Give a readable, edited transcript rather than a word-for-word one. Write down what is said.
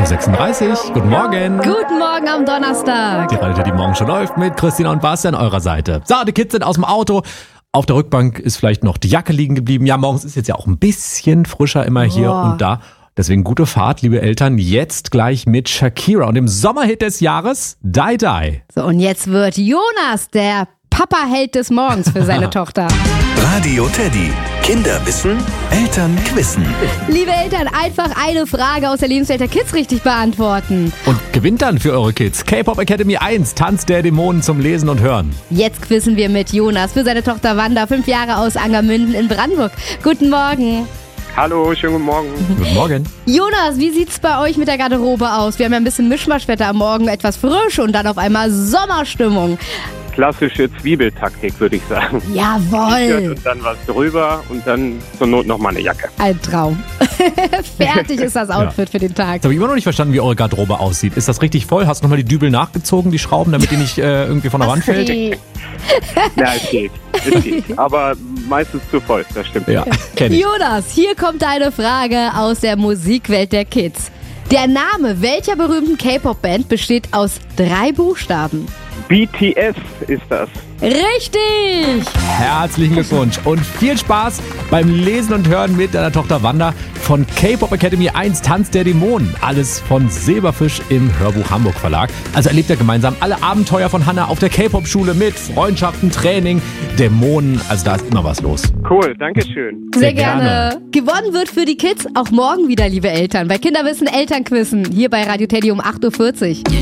8.36 Uhr. Guten Morgen. Guten Morgen am Donnerstag. Die Radio, die morgen schon läuft mit Christina und Basti an eurer Seite. So, die Kids sind aus dem Auto. Auf der Rückbank ist vielleicht noch die Jacke liegen geblieben. Ja, morgens ist jetzt ja auch ein bisschen frischer immer hier und da. Deswegen gute Fahrt, liebe Eltern. Jetzt gleich mit Shakira und dem Sommerhit des Jahres, Die Die. So, und jetzt wird Jonas der Papa-Held des Morgens für seine Tochter. Radio Teddy. Kinder wissen, Eltern quissen. Liebe Eltern, einfach eine Frage aus der Lebenswelt der Kids richtig beantworten. Und gewinnt dann für eure Kids K-Pop Academy 1, Tanz der Dämonen zum Lesen und Hören. Jetzt quizzen wir mit Jonas für seine Tochter Wanda, 5 Jahre aus Angermünden in Brandenburg. Guten Morgen. Hallo, schönen guten Morgen. Guten Morgen. Jonas, wie sieht's bei euch mit der Garderobe aus? Wir haben ja ein bisschen Mischmaschwetter am Morgen, etwas frisch und dann auf einmal Sommerstimmung. Klassische Zwiebeltaktik, würde ich sagen. Jawohl. Und dann was drüber und dann zur Not nochmal eine Jacke. Ein Traum. Fertig ist das Outfit für den Tag. Jetzt habe ich immer noch nicht verstanden, wie eure Garderobe aussieht. Ist das richtig voll? Hast du nochmal die Dübel nachgezogen, die Schrauben, damit die nicht irgendwie von der Wand fällt? Ja, es geht. Aber meistens zu voll, das stimmt. Ja, kenn ich. Jonas, hier kommt eine Frage aus der Musikwelt der Kids. Der Name welcher berühmten K-Pop-Band besteht aus 3 Buchstaben? BTS ist das. Richtig! Herzlichen Glückwunsch und viel Spaß beim Lesen und Hören mit deiner Tochter Wanda von K-Pop Academy 1, Tanz der Dämonen. Alles von Silberfisch im Hörbuch Hamburg Verlag. Also erlebt ihr gemeinsam alle Abenteuer von Hannah auf der K-Pop-Schule mit Freundschaften, Training, Dämonen. Also da ist immer was los. Cool, danke schön. Sehr gerne. Gewonnen wird für die Kids auch morgen wieder, liebe Eltern. Bei Kinderwissen, Elternquissen. Hier bei Radio Teddy um 8.40 Uhr.